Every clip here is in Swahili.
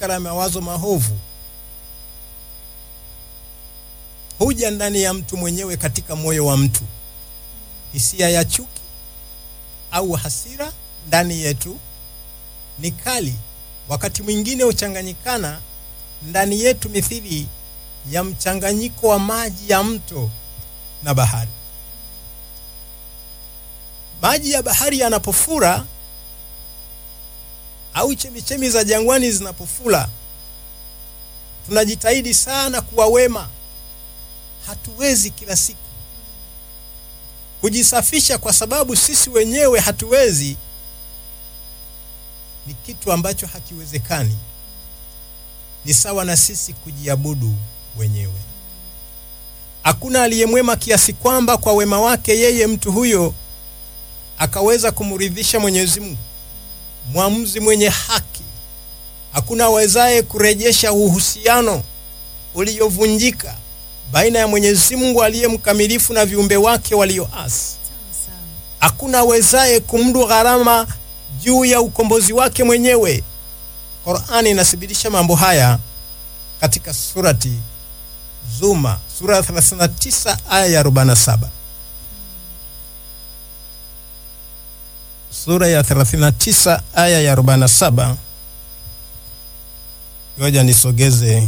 fikra na mawazo mahovu huja ndani ya mtu mwenyewe, katika moyo wa mtu. Hisia ya chuki au hasira ndani yetu ni kali, wakati mwingine huchanganyikana ndani yetu mithili ya mchanganyiko wa maji ya mto na bahari. Maji ya bahari yanapofura au chemichemi za jangwani zinapofura, tunajitahidi sana kuwa wema. Hatuwezi kila siku kujisafisha kwa sababu sisi wenyewe hatuwezi. Ni kitu ambacho hakiwezekani. Ni sawa na sisi kujiabudu wenyewe. Hakuna aliyemwema kiasi kwamba kwa wema wake yeye mtu huyo akaweza kumridhisha Mwenyezi Mungu, mwamuzi mwenye haki. Hakuna awezaye kurejesha uhusiano uliovunjika baina ya Mwenyezi Mungu aliye mkamilifu na viumbe wake walioasi. Hakuna awezaye kumdu gharama juu ya ukombozi wake mwenyewe. Qur'ani inathibitisha mambo haya katika surati Zuma, sura 39 aya ya 47. Sura ya 39 aya ya 47. Ngoja nisogeze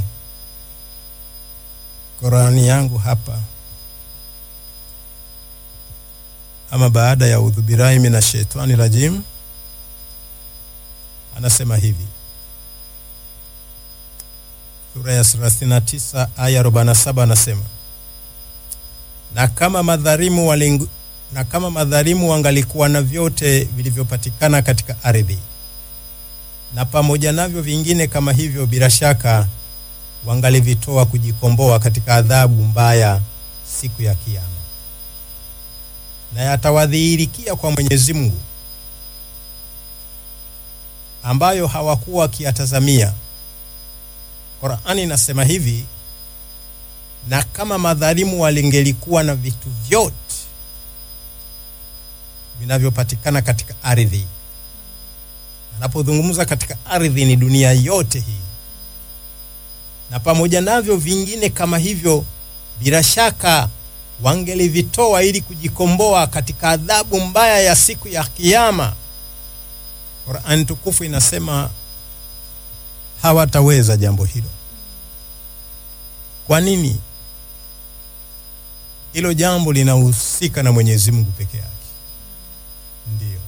Qur'ani yangu hapa. Ama baada ya udhubirahi minashaitani rajim, anasema hivi. Sura ya 39 aya 47 anasema, na kama madhalimu wangalikuwa na vyote vilivyopatikana katika ardhi, na pamoja navyo vingine kama hivyo, bila shaka wangalivitoa kujikomboa katika adhabu mbaya siku ya Kiyama, na yatawadhihirikia kwa Mwenyezi Mungu ambayo hawakuwa wakiyatazamia. Qur'ani inasema hivi, na kama madhalimu walingelikuwa na vitu vyote vinavyopatikana katika ardhi. Anapozungumza katika ardhi ni dunia yote hii, na pamoja navyo vingine kama hivyo, bila shaka wangelivitoa ili kujikomboa katika adhabu mbaya ya siku ya Kiyama. Qur'an tukufu inasema hawataweza jambo hilo. Kwa nini? Hilo jambo linahusika na Mwenyezi Mungu peke yake. Ndiyo.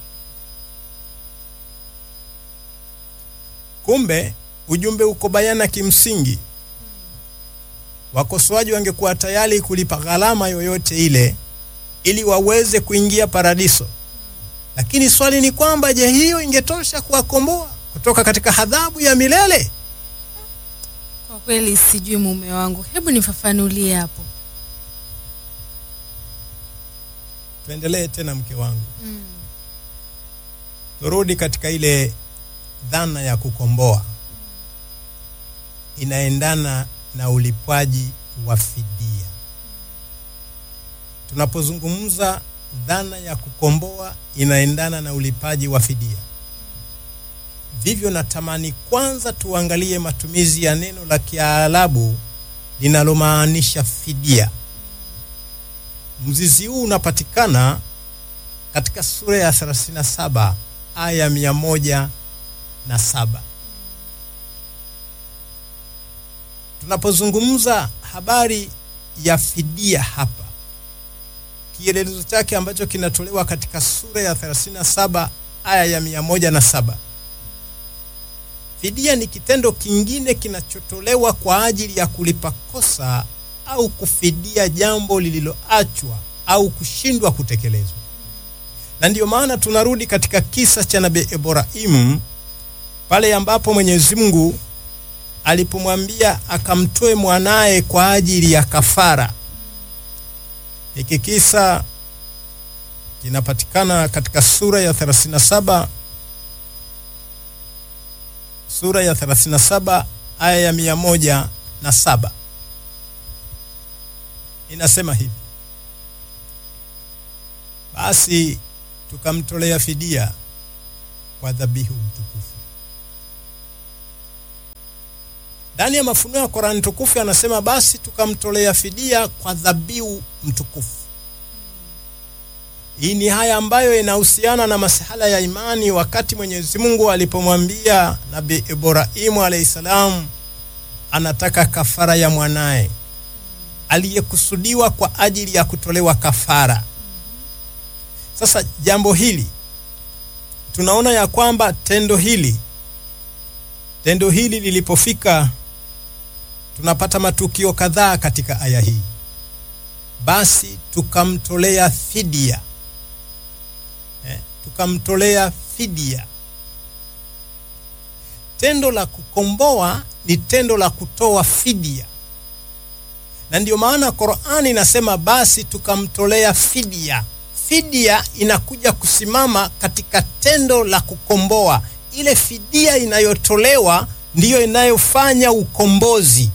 Kumbe ujumbe uko bayana kimsingi. Wakosoaji wangekuwa tayari kulipa gharama yoyote ile ili waweze kuingia paradiso. Lakini swali ni kwamba, je, hiyo ingetosha kuwakomboa kutoka katika adhabu ya milele? Kwa kweli sijui mume wangu, hebu nifafanulie hapo. Tuendelee tena mke wangu. Turudi katika ile dhana ya kukomboa. Inaendana na ulipwaji wa fidia. Tunapozungumza dhana ya kukomboa, inaendana na ulipaji wa fidia. Vivyo natamani kwanza tuangalie matumizi ya neno la Kiarabu linalomaanisha fidia. Mzizi huu unapatikana katika sura ya 37 aya 107. Tunapozungumza habari ya fidia hapa, kielelezo chake ambacho kinatolewa katika sura ya 37 aya ya 107. Fidia ni kitendo kingine kinachotolewa kwa ajili ya kulipa kosa au kufidia jambo lililoachwa au kushindwa kutekelezwa. Na ndiyo maana tunarudi katika kisa cha Nabii Ibrahim, pale ambapo Mwenyezi Mungu alipomwambia akamtoe mwanae kwa ajili ya kafara. Hiki kisa kinapatikana katika sura ya 37 aya ya 107. Inasema hivi: basi tukamtolea fidia kwa dhabihu mtukufu. Ndani ya mafunuo ya Qur'an tukufu anasema basi tukamtolea fidia kwa dhabihu mtukufu. Hii ni haya ambayo inahusiana na masuala ya imani, wakati Mwenyezi Mungu alipomwambia Nabii Ibrahimu alayhisalam anataka kafara ya mwanae aliyekusudiwa kwa ajili ya kutolewa kafara. Sasa jambo hili tunaona ya kwamba tendo hili lilipofika, tunapata matukio kadhaa katika aya hii. Basi tukamtolea fidia. Tukamtolea fidia. Tendo la kukomboa ni tendo la kutoa fidia. Na ndio maana Qur'ani inasema basi tukamtolea fidia. Fidia inakuja kusimama katika tendo la kukomboa. Ile fidia inayotolewa ndiyo inayofanya ukombozi.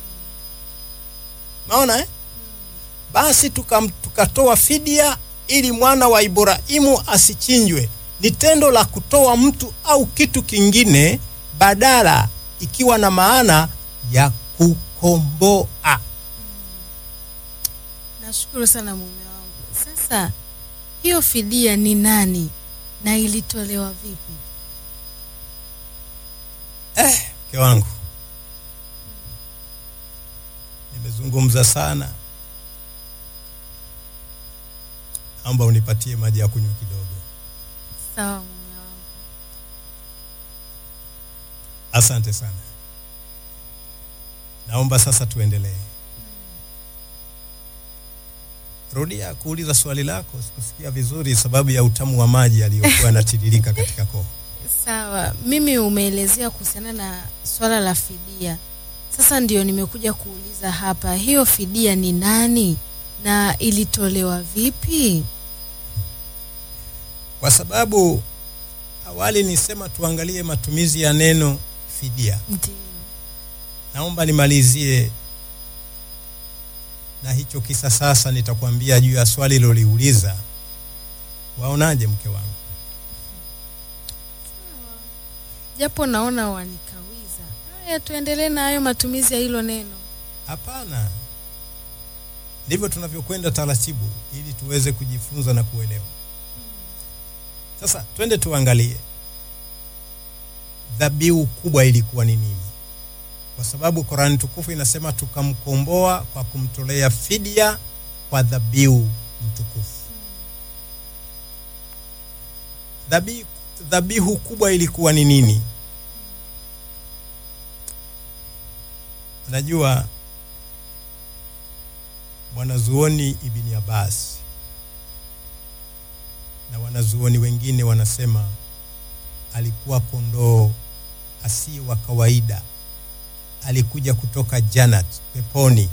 Maona Basi tukatoa fidia ili mwana wa Ibrahimu asichinjwe. Ni tendo la kutoa mtu au kitu kingine badala, ikiwa na maana ya kukomboa. Nashukuru sana mume wangu. Sasa hiyo fidia ni nani na ilitolewa vipi? Mke wangu, nimezungumza sana. Naomba unipatie maji ya kunywa kidogo. Sawa mume wangu. Asante sana. Naomba sasa tuendelee. Rudia kuuliza swali lako, sikusikia vizuri sababu ya utamu wa maji yaliyokuwa yanatiririka katika koo. Sawa, mimi umeelezea kuhusiana na swala la fidia. Sasa ndio nimekuja kuuliza hapa, hiyo fidia ni nani na ilitolewa vipi? Kwa sababu awali nisema tuangalie matumizi ya neno fidia. Ndiyo. Naomba nimalizie na hicho kisa. Sasa nitakwambia juu ya swali loliuliza. Waonaje mke wangu? Sawa. Japo naona wanikawiza. Haya, tuendelee na hayo matumizi ya hilo neno. Hapana. Ndivyo tunavyokwenda taratibu ili tuweze kujifunza na kuelewa. Sasa twende tuangalie dhabihu kubwa ilikuwa ni nini. Kwa sababu Qur'an tukufu inasema tukamkomboa kwa kumtolea fidia kwa dhabihu mtukufu. Dhabihu kubwa ilikuwa ni nini? Unajua, mwanazuoni Ibn Abbas na wanazuoni wengine wanasema alikuwa kondoo asiye wa kawaida. Alikuja kutoka Jannat, peponi,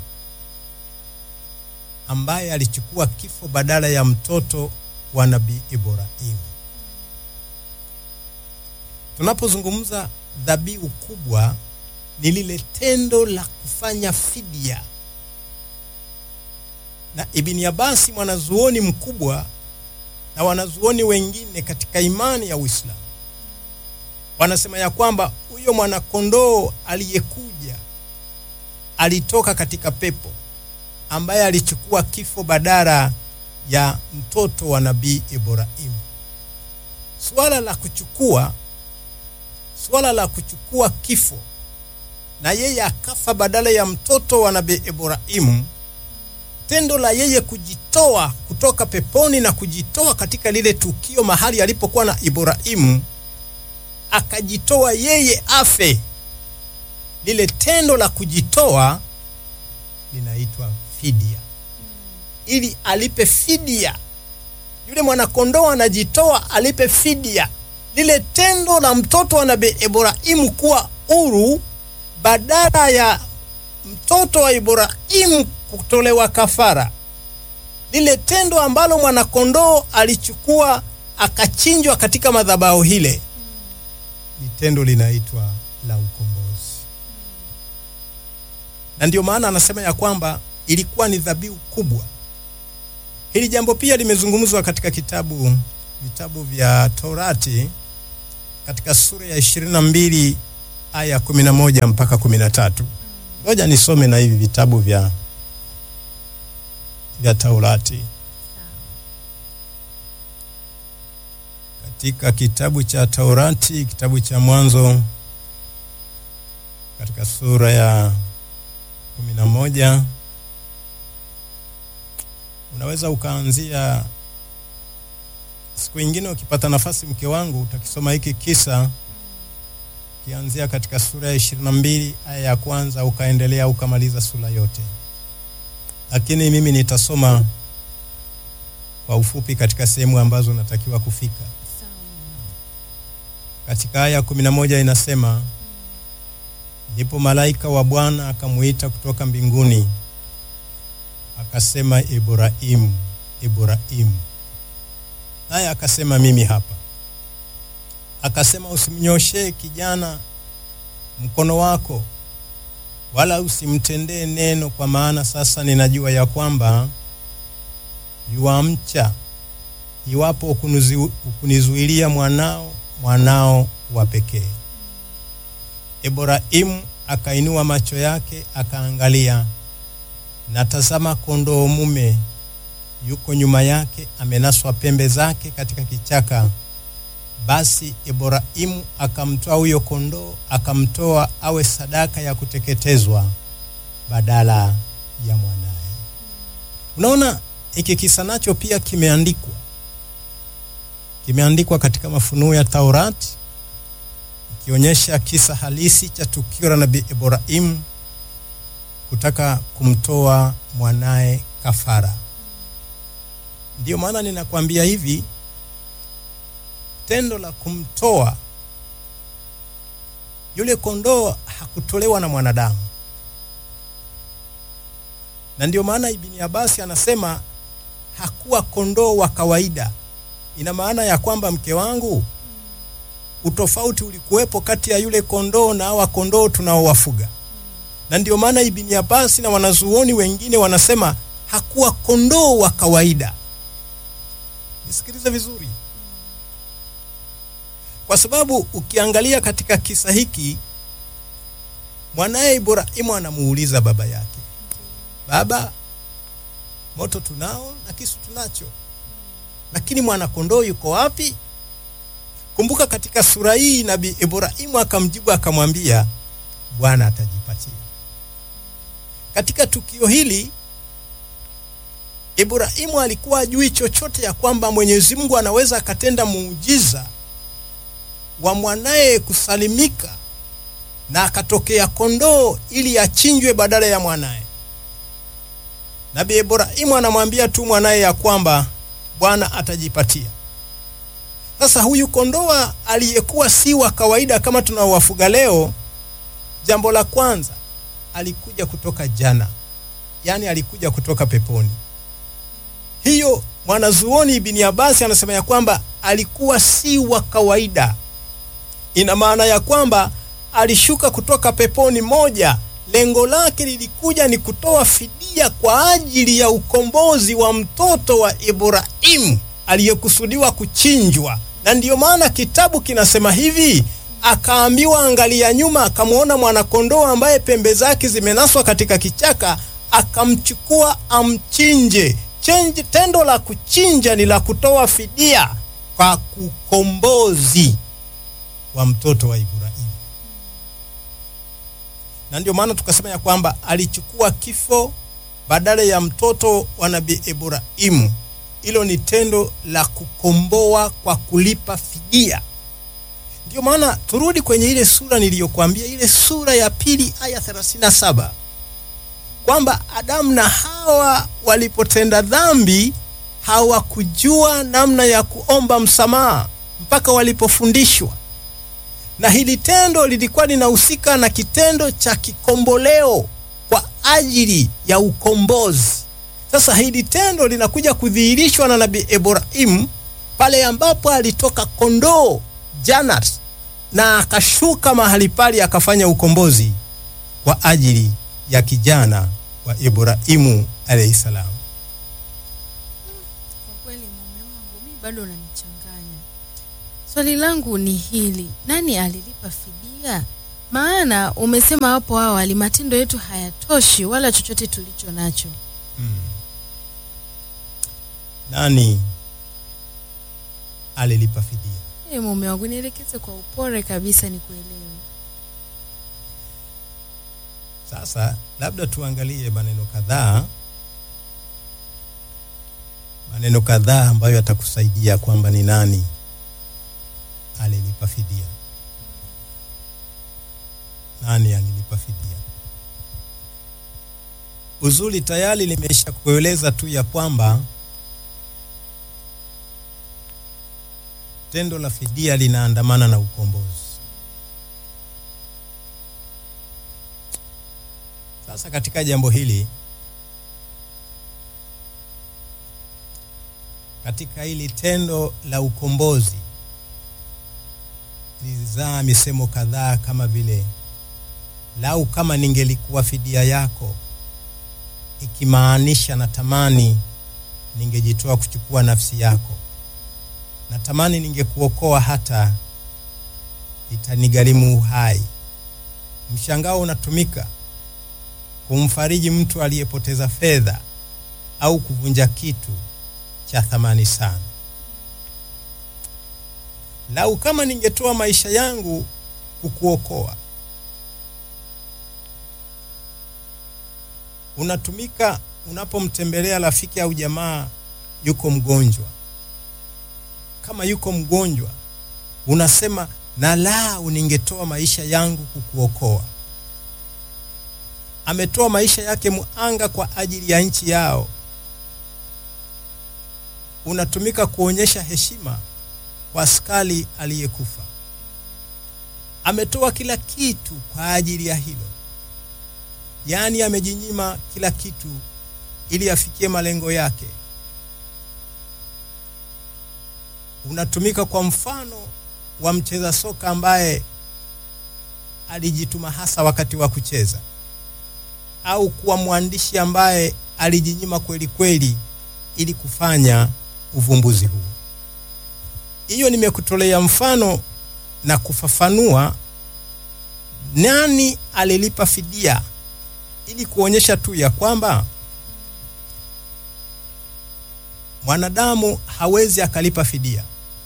ambaye alichukua kifo badala ya mtoto wa Nabii Ibrahim. Tunapozungumza dhabihu kubwa, ni lile tendo la kufanya fidia. Na Ibn Abbas, mwanazuoni mkubwa, na wanazuoni wengine katika imani ya Uislamu, wanasema ya kwamba huyo mwanakondoo aliyekuja alitoka katika pepo, ambaye alichukua kifo badala ya mtoto wa Nabii Ibrahim. Swala la kuchukua kifo na yeye akafa badala ya mtoto wa Nabii Ibrahim, tendo la yeye kujitoa kutoka peponi na kujitoa katika lile tukio mahali alipokuwa na Ibrahim, akajitoa yeye afe. Lile tendo la kujitoa linaitwa fidia. Ili alipe fidia. Yule mwanakondoo anajitoa alipe fidia. Lile tendo la mtoto wa Nabii Ibrahim kuwa huru badala ya mtoto wa Ibrahim kutolewa kafara. Lile tendo ambalo mwanakondoo alichukua akachinjwa katika madhabahu hile, ni tendo linaitwa la ukombozi. Na ndio maana anasema ya kwamba ilikuwa ni dhabihu kubwa. Hili jambo pia limezungumzwa katika vitabu vya Torati katika sura ya 22 aya 11 mpaka 13. Ngoja nisome na hivi vitabu vya Taurati. Katika kitabu cha Taurati, kitabu cha Mwanzo, katika sura ya 11, unaweza ukaanzia siku nyingine ukipata nafasi, mke wangu, utakisoma hiki kisa kianzia katika sura ya 22 aya ya kwanza ukaendelea ukamaliza sura yote. Lakini mimi nitasoma kwa ufupi katika sehemu ambazo natakiwa kufika. Katika aya 11 inasema, ndipo malaika wa Bwana akamuita kutoka mbinguni, akasema, Ibrahimu, Ibrahimu. Naye akasema, mimi hapa. Akasema, usimnyoshe kijana mkono wako, wala usimtendee neno, kwa maana sasa ninajua ya kwamba yuamcha, iwapo ukunizuilia mwanao wa pekee. Ibrahimu akainua macho yake akaangalia, na tazama, kondoo mume yuko nyuma yake, amenaswa pembe zake katika kichaka. Basi Ibrahimu akamtoa huyo kondoo, akamtoa awe sadaka ya kuteketezwa badala ya mwanae. Unaona, hiki kisa nacho pia kimeandikwa katika mafunuo ya Taurati, ikionyesha kisa halisi cha tukio la Nabii Ibrahimu kutaka kumtoa mwanae kafara. Ndio maana ninakwambia hivi, tendo la kumtoa yule kondoo hakutolewa na mwanadamu. Na ndio maana Ibn Abbas anasema hakuwa kondoo wa kawaida. Ina maana ya kwamba, mke wangu, utofauti ulikuwepo kati ya yule kondoo na hawa kondoo tunaowafuga. Na ndio maana Ibn Abbas na wanazuoni wengine wanasema hakuwa kondoo wa kawaida. Nisikilize vizuri. Kwa sababu ukiangalia katika kisa hiki, mwanae Ibrahimu anamuuliza baba yake, baba, moto tunao na kisu tunacho, lakini mwana kondoo yuko wapi? Kumbuka katika sura hii Nabii Ibrahimu akamjibu akamwambia, Bwana atajipatia. Katika tukio hili Ibrahimu alikuwa ajui chochote ya kwamba Mwenyezi Mungu anaweza akatenda muujiza wa mwanae kusalimika na akatokea kondoo ili achinjwe badala ya mwanae. Nabii Ibrahimu anamwambia tu mwanae ya kwamba Bwana atajipatia. Sasa huyu kondoo aliyekuwa si wa kawaida kama tunaowafuga leo, jambo la kwanza, alikuja kutoka jana, yani alikuja kutoka peponi. Hiyo mwanazuoni Ibn Abbas anasema ya kwamba alikuwa si wa kawaida. Ina maana ya kwamba alishuka kutoka peponi moja, lengo lake lilikuja ni kutoa fidia kwa ajili ya ukombozi wa mtoto wa Ibrahimu aliyekusudiwa kuchinjwa. Na ndiyo maana kitabu kinasema hivi, akaambiwa angalia nyuma, akamuona mwana kondoo ambaye pembe zake zimenaswa katika kichaka, akamchukua amchinje. Tendo la kuchinja ni la kutoa fidia kwa ukombozi wa mtoto wa Ibrahimu. Na ndio maana tukasema ya kwamba alichukua kifo badala ya mtoto wa Nabii Ibrahimu. Hilo ni tendo la kukomboa kwa kulipa fidia. Ndio maana turudi kwenye ile sura niliyokuambia, ile sura ya 2 aya 37, kwamba Adamu na Hawa walipotenda dhambi hawakujua namna ya kuomba msamaha mpaka walipofundishwa. Na hili tendo lilikuwa linahusika na kitendo cha kikomboleo kwa ajili ya ukombozi. Sasa hili tendo linakuja kudhihirishwa na Nabii Ibrahimu pale ambapo alitoka kondoo Janat na akashuka mahali pale akafanya ukombozi kwa ajili ya kijana wa Ibrahimu alayhi salam. Kwa kweli mume wangu, mimi bado unanichanganya. Swali langu ni hili, nani alilipa fidia? Maana umesema hapo awali matendo yetu hayatoshi wala chochote tulicho nacho. Nani alilipa fidia? Mume wangu, nielekeze kwa upole kabisa nikuelewe. Sasa labda tuangalie maneno kadhaa ambayo yatakusaidia kwamba ni nani alilipa fidia. Nani alilipa fidia? Uzuri tayari limesha kueleza tu ya kwamba tendo la fidia linaandamana na ukombozi. Sasa katika jambo hili, katika hili tendo la ukombozi lizaa misemo kadhaa kama vile, lau kama ningelikuwa fidia yako, ikimaanisha natamani ningejitoa kuchukua nafsi yako, natamani ningekuokoa hata itanigharimu uhai. Mshangao unatumika kumfariji mtu aliyepoteza fedha au kuvunja kitu cha thamani sana. Lau kama ningetoa maisha yangu kukuokoa, unatumika unapomtembelea rafiki au jamaa yuko mgonjwa. Kama yuko mgonjwa, unasema na lau ningetoa maisha yangu kukuokoa. Ametoa maisha yake muanga kwa ajili ya nchi yao. Unatumika kuonyesha heshima kwa askari aliyekufa. Ametoa kila kitu kwa ajili ya hilo. Yaani amejinyima kila kitu ili afikie malengo yake. Unatumika kwa mfano wa mcheza soka ambaye alijituma hasa wakati wa kucheza, au kuwa mwandishi ambaye alijinyima kweli kweli ili kufanya uvumbuzi huu. Hiyo nimekutolea mfano na kufafanua nani alilipa fidia, ili kuonyesha tu ya kwamba mwanadamu hawezi akalipa fidia.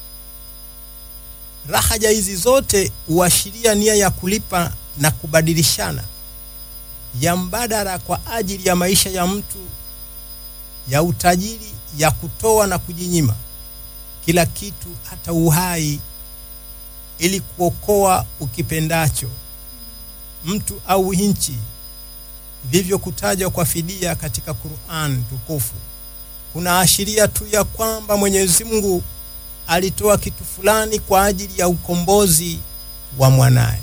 Rahaja hizi zote huashiria nia ya kulipa na kubadilishana, ya mbadala kwa ajili ya maisha ya mtu, ya utajiri, ya kutoa na kujinyima kila kitu, hata uhai, ili kuokoa ukipendacho, mtu au nchi. Vivyo kutajwa kwa fidia katika Qur'an tukufu kuna ashiria tu ya kwamba Mwenyezi Mungu alitoa kitu fulani kwa ajili ya ukombozi wa mwanae.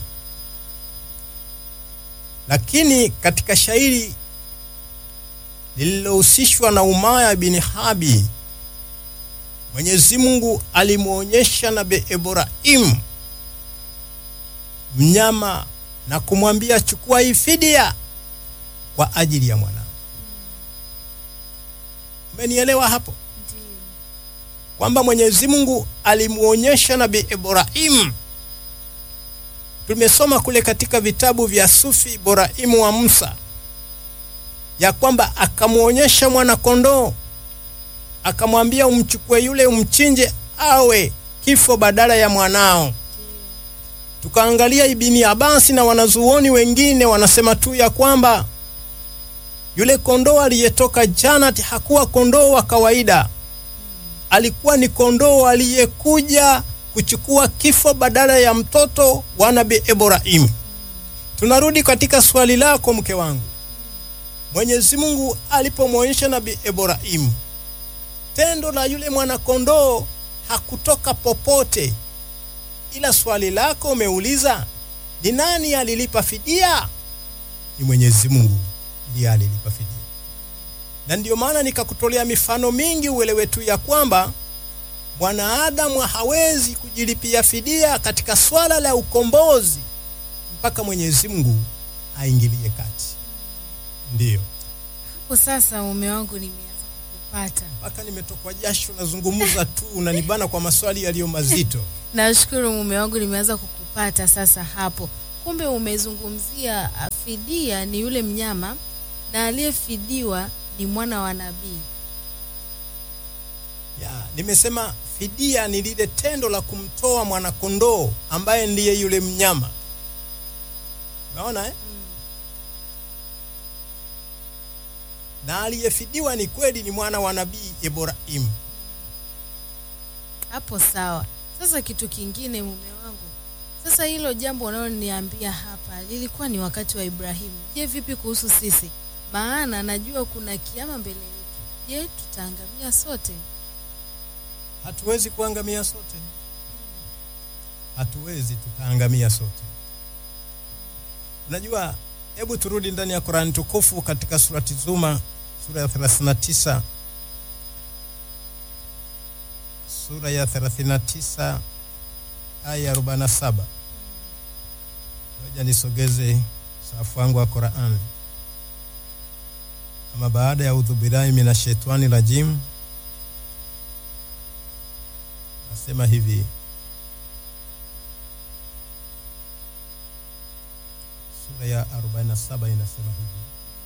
Lakini katika shairi lililohusishwa na Umaya bin Habi, Mwenyezi Mungu alimuonyesha Nabii Ibrahim mnyama na kumwambia chukua hii fidia kwa ajili ya mwanao. Umenielewa hapo? Ndiyo. Kwamba Mwenyezi Mungu alimuonyesha Nabii Ibrahim. Tumesoma kule katika vitabu vya Sufi Ibrahim wa Musa ya kwamba akamuonyesha mwana kondoo, akamwambia umchukue yule umchinje awe kifo badala ya mwanao. Tukaangalia Ibn Abbas na wanazuoni wengine wanasema tu ya kwamba yule kondoo aliyetoka Jannati hakuwa kondoo wa kawaida. Alikuwa ni kondoo aliyekuja kuchukua kifo badala ya mtoto wa Nabii Ibrahim. Tunarudi katika swali lako mke wangu. Mwenyezi Mungu alipomwonyesha Nabii Ibrahim tendo la yule mwana kondoo hakutoka popote, ila swali lako umeuliza ni nani alilipa fidia? Ni Mwenyezi Mungu ndiye alilipa fidia. Na ndio maana nikakutolea mifano mingi uelewe tu ya kwamba mwanadamu hawezi kujilipia fidia katika swala la ukombozi mpaka Mwenyezi Mungu aingilie kati. Ndiyo. Hapo sasa mume wangu nimeanza kukupata. Mpaka nimetokwa jasho nazungumza tu, unanibana kwa maswali yaliyo mazito. Nashukuru mume wangu nimeanza kukupata sasa hapo. kumbe umezungumzia fidia ni yule mnyama na aliyefidiwa ni mwana wa nabii. Nimesema fidia ni lile tendo la kumtoa mwanakondoo ambaye ndiye yule mnyama. Unaona Na aliyefidiwa ni kweli ni mwana wa nabii Ibrahim. Hapo sawa. Sasa kitu kingine mume wangu. Sasa hilo jambo unaloniambia hapa lilikuwa ni wakati wa Ibrahimu. Je, vipi kuhusu sisi? Maana najua kuna kiama mbele yetu. Je, tutaangamia sote? Hatuwezi kuangamia sote. Hatuwezi tukaangamia sote. Unajua, hebu turudi ndani ya Qur'an tukufu katika surati Zuma, sura ya 39. Sura ya 39 aya 47. Ngoja nisogeze safu wangu wa Qur'an. Ama baada ya udhubillahi minashaitani rajim, nasema hivi. Sura ya 47 inasema hivi: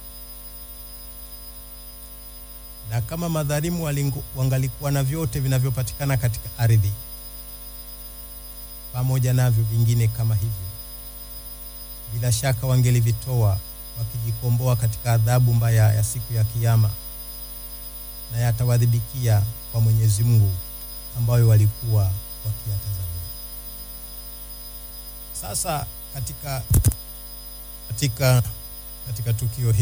na kama madhalimu wangalikuwa na vyote vinavyopatikana katika ardhi pamoja navyo vingine kama hivyo, bila shaka wangelivitoa wakijikomboa katika adhabu mbaya ya siku ya kiyama, na yatawadhibikia kwa Mwenyezi Mungu ambayo walikuwa wakiyatazamia. Sasa katika tukio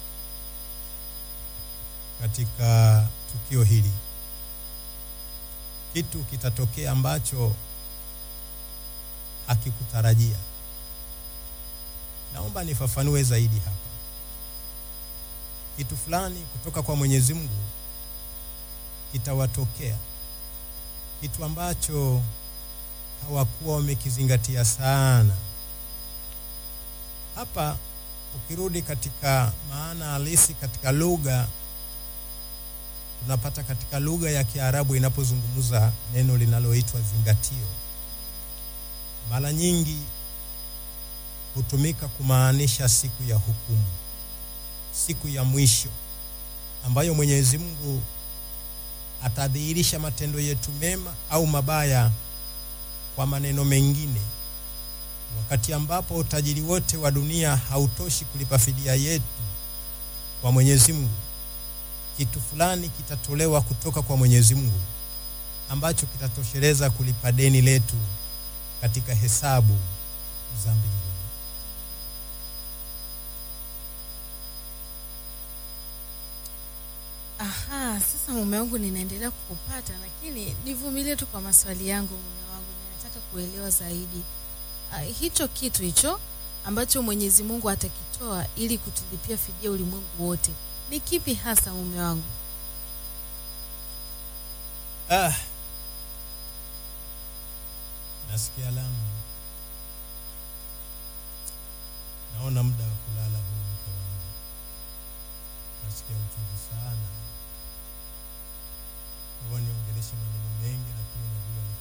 hili kitu kitatokea ambacho hakikutarajia. Naomba nifafanue zaidi hapa. Kitu fulani kutoka kwa Mwenyezi Mungu kitawatokea, kitu ambacho hawakuwa wamekizingatia sana. Hapa ukirudi katika maana halisi katika lugha, tunapata katika lugha ya Kiarabu inapozungumza neno linaloitwa zingatio, mara nyingi hutumika kumaanisha siku ya hukumu, siku ya mwisho ambayo Mwenyezi Mungu atadhihirisha matendo yetu mema au mabaya. Kwa maneno mengine, wakati ambapo utajiri wote wa dunia hautoshi kulipa fidia yetu kwa Mwenyezi Mungu, kitu fulani kitatolewa kutoka kwa Mwenyezi Mungu ambacho kitatosheleza kulipa deni letu katika hesabu za mbinguni. Aha, sasa mume wangu ninaendelea kukupata, lakini nivumilie tu kwa maswali yangu mume wangu. Ninataka kuelewa zaidi. Hicho kitu hicho ambacho Mwenyezi Mungu atakitoa ili kutulipia fidia ulimwengu wote, ni kipi hasa mume wangu? Nasikia lamu. Naona muda wa kulala huu mke wangu. Nasikia uchovu sana. Huwa niongelesha maneno mengi, lakini najua